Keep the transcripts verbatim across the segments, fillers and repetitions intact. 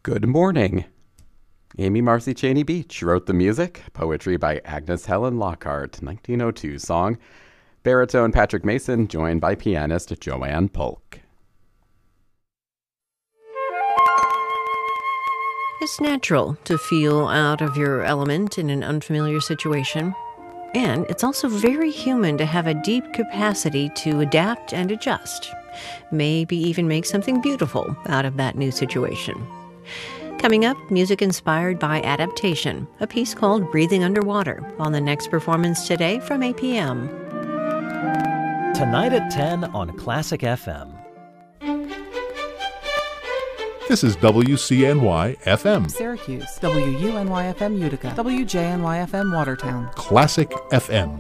Good morning. Amy Marcy Cheney Beach wrote the music, poetry by Agnes Helen Lockhart, nineteen oh two song. Baritone Patrick Mason, joined by pianist Joanne Polk. It's natural to feel out of your element in an unfamiliar situation. And it's also very human to have a deep capacity to adapt and adjust. Maybe even make something beautiful out of that new situation. Coming up, music inspired by adaptation, a piece called Breathing Underwater, on the next performance today from eight p.m. Tonight at ten on Classic F M. This is W C N Y F M. Syracuse, W U N Y F M Utica, W J N Y F M Watertown. Classic F M.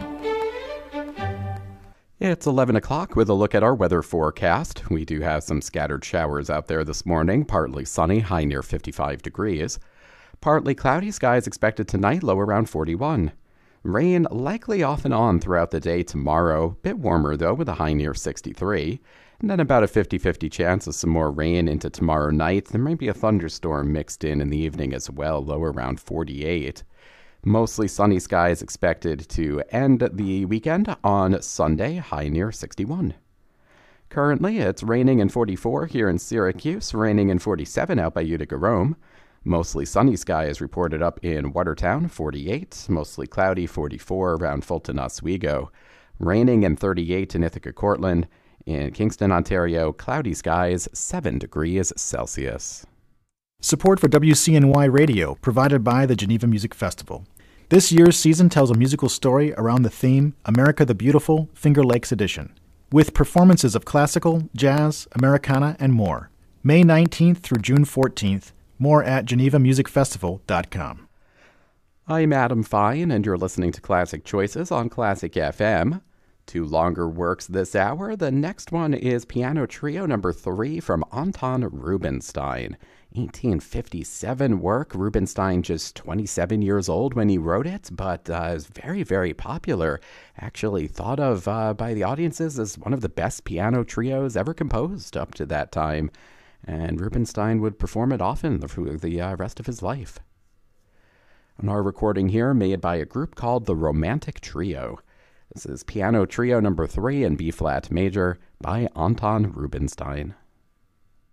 It's eleven o'clock with a look at our weather forecast. We do have some scattered showers out there this morning, partly sunny, high near fifty-five degrees. Partly cloudy skies expected tonight, low around forty-one. Rain likely off and on throughout the day tomorrow, bit warmer though with a high near sixty-three. And then about a fifty-fifty chance of some more rain into tomorrow night. There might be a thunderstorm mixed in in the evening as well, low around forty-eight. Mostly sunny skies expected to end the weekend on Sunday, high near sixty-one. Currently, it's raining in forty-four here in Syracuse, raining in forty-seven out by Utica, Rome. Mostly sunny skies reported up in Watertown, forty-eight. Mostly cloudy, forty-four around Fulton, Oswego. Raining in thirty-eight in Ithaca, Cortland. In Kingston, Ontario, cloudy skies, seven degrees Celsius. Support for W C N Y Radio provided by the Geneva Music Festival. This year's season tells a musical story around the theme America the Beautiful, Finger Lakes Edition, with performances of classical, jazz, Americana, and more. May nineteenth through June fourteenth. More at geneva music festival dot com. I'm Adam Fine, and you're listening to Classic Choices on Classic F M. Two longer works this hour. The next one is Piano Trio number three from Anton Rubinstein. eighteen fifty-seven work. Rubinstein just twenty-seven years old when he wrote it, but uh, is very, very popular. Actually thought of uh, by the audiences as one of the best piano trios ever composed up to that time. And Rubinstein would perform it often through the uh, rest of his life. On our recording here, made by a group called the Romantic Trio. This is Piano Trio number three in B-flat major by Anton Rubinstein.